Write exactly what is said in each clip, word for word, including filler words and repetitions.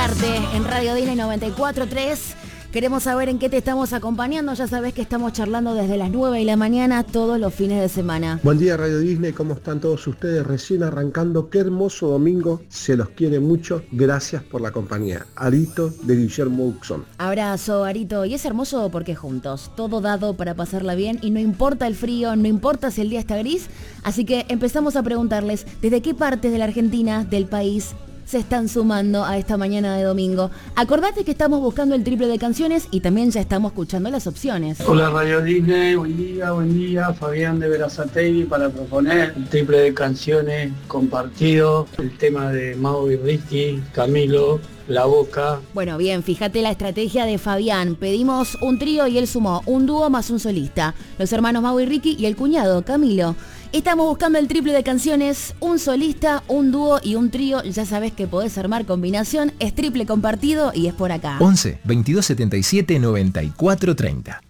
escucharte en Radio Disney noventa y cuatro punto tres. Queremos saber en qué te estamos acompañando. Ya sabés que estamos charlando desde las nueve de la mañana todos los fines de semana. Buen día Radio Disney, ¿cómo están todos ustedes? Recién arrancando, qué hermoso domingo, se los quiere mucho, gracias por la compañía. Arito de Guillermo Uxón. Abrazo, Arito, y es hermoso porque juntos, todo dado para pasarla bien y no importa el frío, no importa si el día está gris, así que empezamos a preguntarles desde qué partes de la Argentina, del país, se están sumando a esta mañana de domingo. Acordate que estamos buscando el triple de canciones y también ya estamos escuchando las opciones. Hola Radio Disney, buen día, buen día. Fabián de Berazategui para proponer el triple de canciones compartido, el tema de Mau y Ricky, Camilo, La Boca. Bueno, bien, fíjate la estrategia de Fabián. Pedimos un trío y él sumó un dúo más un solista. Los hermanos Mau y Ricky y el cuñado, Camilo. Estamos buscando el triple de canciones, un solista, un dúo y un trío. Ya sabes que podés armar combinación, es triple compartido y es por acá. once, veintidós setenta y siete, noventa y cuatro treinta.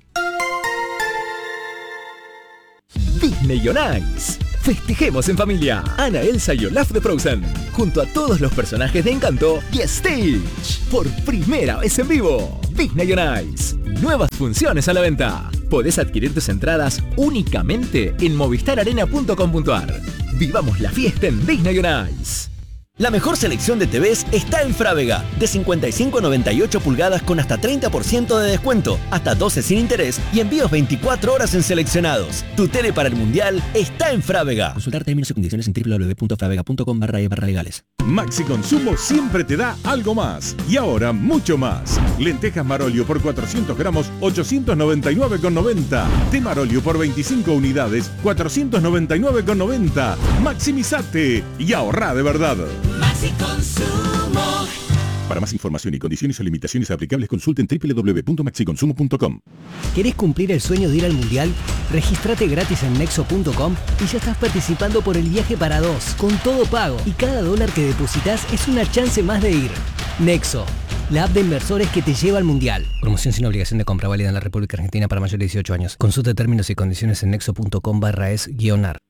Disney on Ice. Festejemos en familia. Ana, Elsa y Olaf de Frozen, junto a todos los personajes de Encanto y Stitch, por primera vez en vivo. Disney on Ice. Nuevas funciones a la venta. Podés adquirir tus entradas únicamente en movistar arena punto com punto ar. Vivamos la fiesta en Disney on Ice. La mejor selección de T Vs está en Frávega, de cincuenta y cinco a noventa y ocho pulgadas con hasta treinta por ciento de descuento, hasta doce sin interés y envíos veinticuatro horas en seleccionados. Tu tele para el Mundial está en Frávega. Consultar términos y condiciones en doble u doble u doble u punto fravega punto com barra e barra legales. Maxi Consumo siempre te da algo más. Y ahora mucho más. Lentejas Marolio por cuatrocientos gramos, ochocientos noventa y nueve con noventa. Té Marolio por veinticinco unidades, cuatrocientos noventa y nueve con noventa. Maximizate y ahorrá de verdad. Maxi Consumo. Para más información y condiciones o limitaciones aplicables, consulten doble u doble u doble u punto maxi consumo punto com. ¿Querés cumplir el sueño de ir al Mundial? Regístrate gratis en nexo punto com y ya estás participando por el viaje para dos, con todo pago. Y cada dólar que depositas es una chance más de ir. Nexo, la app de inversores que te lleva al Mundial. Promoción sin obligación de compra, válida en la República Argentina para mayores de dieciocho años. Consulta términos y condiciones en nexo punto com barra es guionar.